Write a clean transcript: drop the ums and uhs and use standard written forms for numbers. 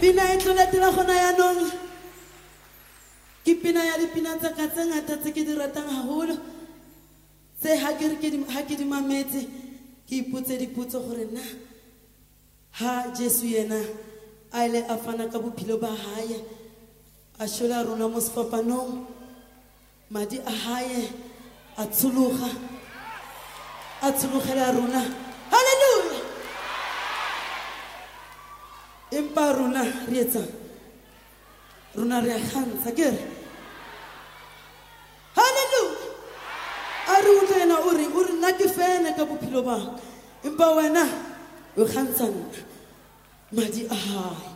Pina e tloletela gona yaanong ke pina ya dipina tsa ka tse ngata tse ke di ratang haholo tse ha ke di mametse ke ipotse dipotso gore na ha Jesu yena a ile a fana ka bophelo ba hae a shola rona mo sefapanong madi a hae a tshulogela rona haleluya empa rona re etsa rona re a kgantsha ke re haleluya a re utlwena o re nna ke fene ka bophelo ba empa wena o kgantsha madi a hae